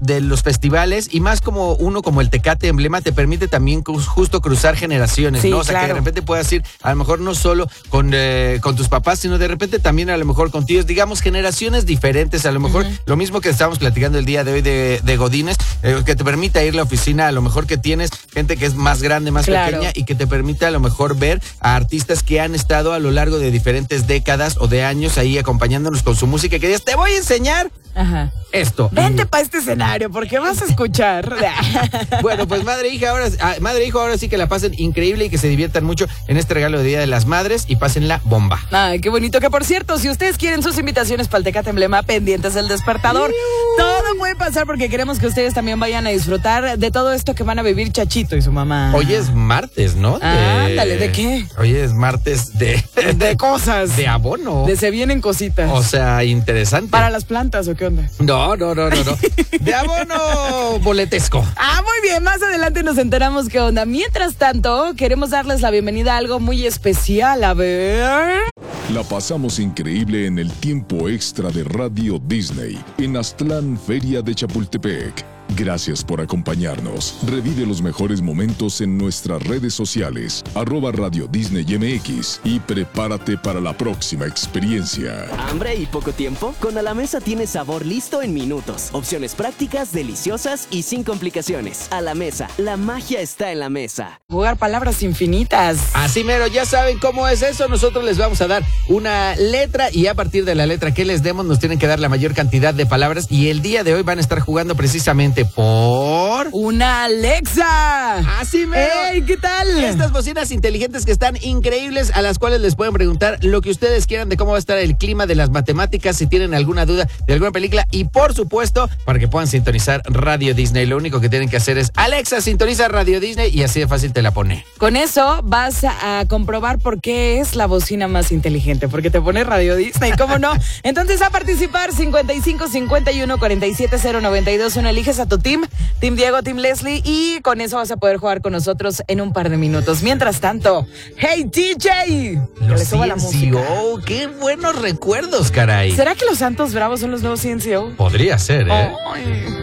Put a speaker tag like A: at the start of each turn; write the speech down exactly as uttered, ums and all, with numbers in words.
A: de los festivales, y más como uno como el Tecate Emblema te permite también justo cruzar generaciones,
B: sí,
A: ¿no? O sea,
B: claro.
A: que de repente puedas ir, a lo mejor no solo con, eh, con tus papás, sino de repente también a lo mejor con tíos, digamos, generaciones diferentes, a lo mejor uh-huh. lo mismo que estábamos platicando el día de hoy de, de Godínez, eh, que te permita ir a la oficina, a lo mejor que tienes gente que es más grande, más
B: claro.
A: pequeña, y que te permite a lo mejor ver a artistas que han estado a lo largo de diferentes décadas o de años ahí acompañándonos con su música, que dices, te voy a enseñar Ajá. esto.
B: Vente para este escenario porque vas a escuchar.
A: Bueno, pues madre e hija, ahora, madre e hijo, ahora sí que la pasen increíble y que se diviertan mucho en este regalo de Día de las Madres y pásenla bomba.
B: Ay, qué bonito. Que por cierto, si ustedes quieren sus invitaciones para el Tecate Emblema, pendientes del despertador. Todo puede pasar porque queremos que ustedes también vayan a disfrutar de todo esto que van a vivir Chachito y su mamá.
A: Hoy es martes, ¿no?
B: Ah, ándale, ¿de qué?
A: Hoy es martes de...
B: De cosas.
A: De abono.
B: De se vienen cositas.
A: O sea, interesante.
B: ¿Para las plantas o qué onda?
A: No, no, no, no, no. De abono boletesco.
B: Ah, muy bien. Más adelante nos enteramos qué onda. Mientras tanto, queremos darles la bienvenida a algo muy especial. A ver...
C: La pasamos increíble en el tiempo extra de Radio Disney en Aztlán, Feria de Chapultepec. Gracias por acompañarnos. Revive los mejores momentos en nuestras redes sociales, arroba Radio Disney M X, y prepárate para la próxima experiencia.
D: ¿Hambre y poco tiempo? Con A la Mesa tienes sabor listo en minutos. Opciones prácticas, deliciosas y sin complicaciones. A la Mesa, la magia está en la mesa.
B: Jugar palabras infinitas.
A: Así mero, ya saben cómo es eso. Nosotros les vamos a dar una letra y a partir de la letra que les demos nos tienen que dar la mayor cantidad de palabras, y el día de hoy van a estar jugando precisamente por...
B: ¡una Alexa!
A: ¡Así mero!
B: ¡Ey! ¿Qué tal?
A: Estas bocinas inteligentes que están increíbles, a las cuales les pueden preguntar lo que ustedes quieran de cómo va a estar el clima, de las matemáticas, si tienen alguna duda de alguna película, y por supuesto, para que puedan sintonizar Radio Disney. Lo único que tienen que hacer es, Alexa, sintoniza Radio Disney, y así de fácil te la pone.
B: Con eso vas a comprobar por qué es la bocina más inteligente, porque te pone Radio Disney, ¿cómo no? Entonces, a participar, cincuenta y cinco, cincuenta y uno, cuarenta y siete, cero noventa y dos, uno, eliges a tu team, Team Diego, Team Leslie, y con eso vas a poder jugar con nosotros en un par de minutos. Mientras tanto, ¡hey, D J!
A: Los C N C O, qué buenos recuerdos, caray.
B: ¿Será que los Santos Bravos son los nuevos C N C O?
A: Podría ser, ¿eh?
B: Ay.